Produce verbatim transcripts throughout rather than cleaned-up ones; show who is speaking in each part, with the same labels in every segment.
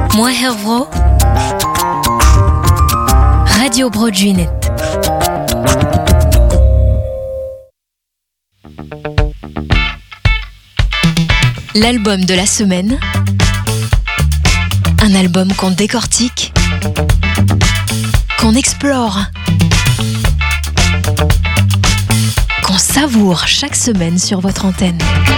Speaker 1: Moi Hervro Radio Broadjunet. L'album de la semaine. Un album qu'on décortique, qu'on explore, qu'on savoure chaque semaine sur votre antenne.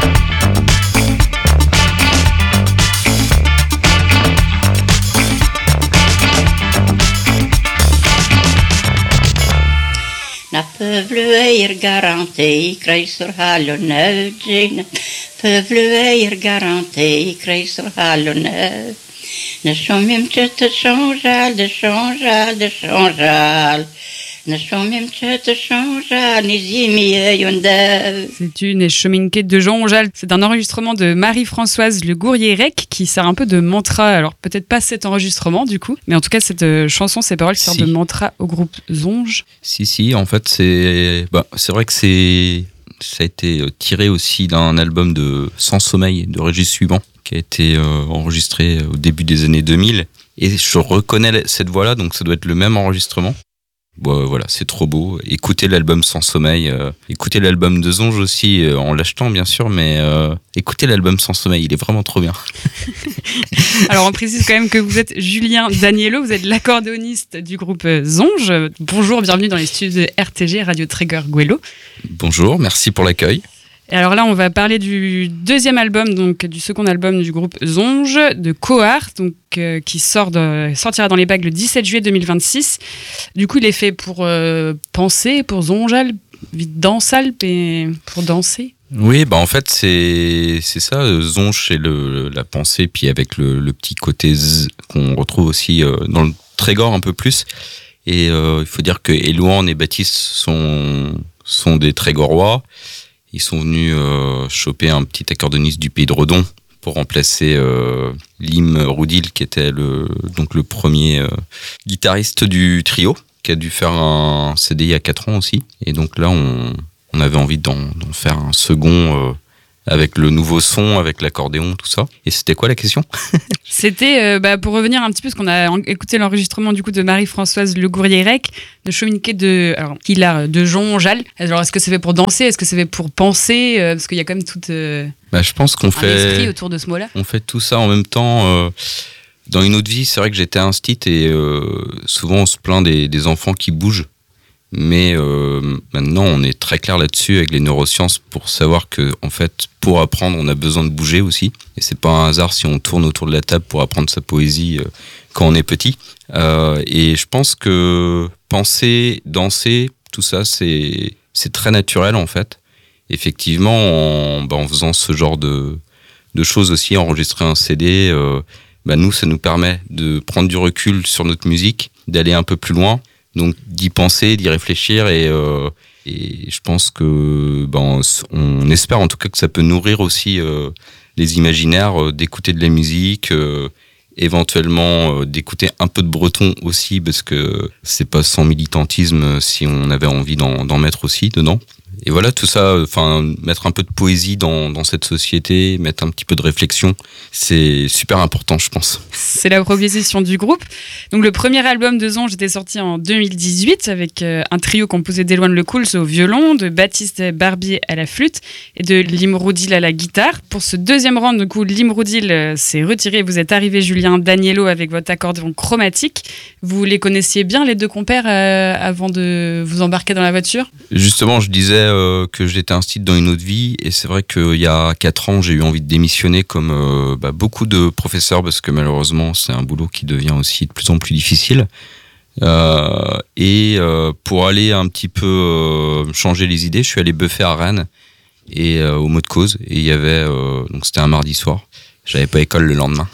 Speaker 2: Na pövlueir garanti kreiser hallonögin. Pövlueir garanti kreiser hallonög. Ne sommes de changeal, de changeal, de changeal. Ne sommes de changeal, ni zimier
Speaker 3: C'est une Chominquette de Jean Onjal. C'est un enregistrement de Marie-Françoise Le Gourrier-Rec qui sert un peu de mantra. Alors peut-être pas cet enregistrement du coup, mais en tout cas cette euh, chanson, ces paroles servent
Speaker 4: si.
Speaker 3: de mantra au groupe Zonge.
Speaker 4: Si, si, en fait c'est, bah, c'est vrai que c'est, ça a été tiré aussi d'un album de Sans Sommeil de Régis Suivant, qui a été euh, enregistré au début des années deux mille. Et je reconnais cette voix-là, donc ça doit être le même enregistrement. Bon, voilà, c'est trop beau. Écoutez l'album Sans Sommeil. Euh, écoutez l'album de Zonge aussi, euh, en l'achetant bien sûr, mais euh, écoutez l'album Sans Sommeil, il est vraiment trop bien.
Speaker 3: Alors on précise quand même que vous êtes Julien Daniello, vous êtes l'accordéoniste du groupe Zonge. Bonjour, bienvenue dans les studios de R T G, Radio Tréguer Gouello.
Speaker 4: Bonjour, merci pour l'accueil.
Speaker 3: Et alors là, on va parler du deuxième album, donc du second album du groupe Zonge, de Coart, donc euh, qui sort de, sortira dans les bacs le dix-sept juillet deux mille vingt-six. Du coup, il est fait pour euh, penser, pour Zonjal, dansal, et pour danser.
Speaker 4: Oui, bah en fait c'est c'est ça. Zonge, c'est le la pensée, puis avec le, le petit côté z qu'on retrouve aussi euh, dans le Trégor un peu plus. Et euh, il faut dire que Élouan et Baptiste sont sont des Trégorois. Ils sont venus euh, choper un petit accordéoniste du pays de Redon pour remplacer euh, Lim Roudil, qui était le, donc le premier euh, guitariste du trio, qui a dû faire un C D il y a quatre ans aussi. Et donc là, on, on avait envie d'en, d'en faire un second euh, avec le nouveau son, avec l'accordéon, tout ça. Et c'était quoi la question ?
Speaker 3: C'était, euh, bah, pour revenir un petit peu, parce qu'on a en- écouté l'enregistrement du coup de Marie-Françoise Le Gourrier-Rec, de Chominquette de, alors, qu'il a, de Jean Onjal. Alors, est-ce que c'est fait pour danser ? Est-ce que c'est fait pour penser ? euh, Parce qu'il y a quand même tout euh,
Speaker 4: Bah, je pense qu'on
Speaker 3: un
Speaker 4: fait...
Speaker 3: esprit autour de ce mot-là.
Speaker 4: On fait tout ça en même temps. Euh, dans une autre vie, c'est vrai que j'étais instit et euh, souvent on se plaint des, des enfants qui bougent. Mais euh, maintenant, on est très clair là-dessus avec les neurosciences pour savoir que, en fait, pour apprendre, on a besoin de bouger aussi. Et c'est pas un hasard si on tourne autour de la table pour apprendre sa poésie euh, quand on est petit. Euh, et je pense que penser, danser, tout ça, c'est c'est très naturel en fait. Effectivement, en, bah, en faisant ce genre de de choses aussi, enregistrer un C D, euh, bah, nous, ça nous permet de prendre du recul sur notre musique, d'aller un peu plus loin. Donc d'y penser, d'y réfléchir et, euh, et je pense que ben, on espère en tout cas que ça peut nourrir aussi euh, les imaginaires, euh, d'écouter de la musique, euh, éventuellement euh, d'écouter un peu de breton aussi parce que c'est pas sans militantisme si on avait envie d'en, d'en mettre aussi dedans. Et voilà, tout ça, enfin, mettre un peu de poésie dans, dans cette société, mettre un petit peu de réflexion, c'est super important, je pense.
Speaker 3: C'est la proposition du groupe. Donc, le premier album de Zonge était sorti en deux mille dix-huit avec euh, un trio composé d'Éloine Lecouls au violon, de Baptiste Barbier à la flûte et de Lim Roudil à la guitare. Pour ce deuxième round, du coup, Lim Roudil euh, s'est retiré. Vous êtes arrivé, Julien Daniello, avec votre accordéon chromatique. Vous les connaissiez bien, les deux compères, euh, avant de vous embarquer dans la voiture ?
Speaker 4: Justement, je disais euh, que j'étais instit dans une autre vie et c'est vrai qu'il y a quatre ans, j'ai eu envie de démissionner comme euh, bah, beaucoup de professeurs parce que malheureusement, c'est un boulot qui devient aussi de plus en plus difficile. Euh, et euh, pour aller un petit peu euh, changer les idées, je suis allé buffer à Rennes et euh, au mot de cause. Et il y avait, euh, donc c'était un mardi soir, j'avais pas école le lendemain.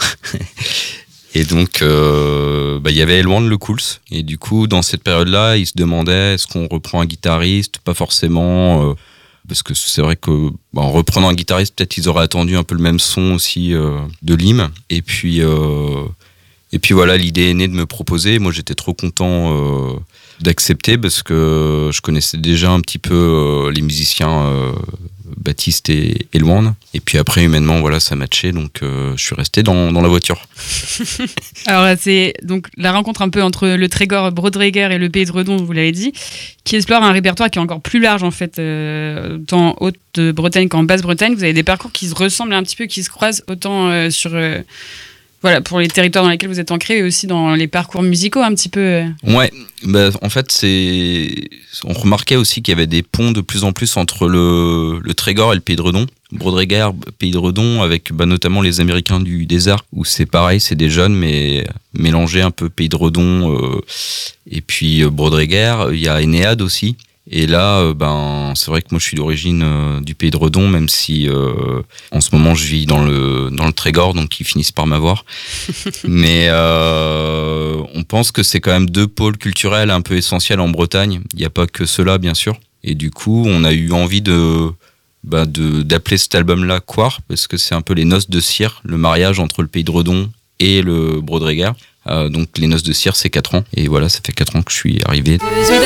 Speaker 4: Et donc, euh, bah, il y avait Éloine Lecouls. Et du coup, dans cette période-là, il se demandait est-ce qu'on reprend un guitariste ? Pas forcément, euh, parce que c'est vrai que bah, en reprenant un guitariste, peut-être ils auraient attendu un peu le même son aussi euh, de Lim. Et puis, euh, et puis voilà, l'idée est née de me proposer. Moi, j'étais trop content euh, d'accepter parce que je connaissais déjà un petit peu euh, les musiciens euh, Baptiste et, et Louane. Et puis après, humainement, voilà, ça matchait, donc euh, je suis resté dans, dans la voiture.
Speaker 3: Alors c'est donc la rencontre un peu entre le Trégor, Brodreguer et le Pays de Redon, vous l'avez dit, qui explore un répertoire qui est encore plus large en fait, euh, tant en Haute-Bretagne qu'en Basse-Bretagne. Vous avez des parcours qui se ressemblent un petit peu, qui se croisent autant euh, sur... Euh, Voilà, pour les territoires dans lesquels vous êtes ancrés et aussi dans les parcours musicaux un petit peu.
Speaker 4: Ouais, bah, en fait, c'est... on remarquait aussi qu'il y avait des ponts de plus en plus entre le, le Trégor et le Pays de Redon. Brodreguer, Pays de Redon, avec bah, notamment les Américains du désert, où c'est pareil, c'est des jeunes, mais mélangés un peu Pays de Redon. Euh, et puis euh, Brodreguer, il y a Enéade aussi. Et là, euh, ben, c'est vrai que moi je suis d'origine euh, du Pays de Redon, même si euh, en ce moment je vis dans le dans le Trégor, donc ils finissent par m'avoir. Mais euh, on pense que c'est quand même deux pôles culturels un peu essentiels en Bretagne. Il n'y a pas que cela, bien sûr. Et du coup, on a eu envie de bah, de d'appeler cet album-là Coire, parce que c'est un peu les noces de cire, le mariage entre le Pays de Redon et le Brodreguer. Euh, donc les noces de cire, c'est quatre ans. Et voilà, ça fait quatre ans que je suis arrivé.
Speaker 5: Deux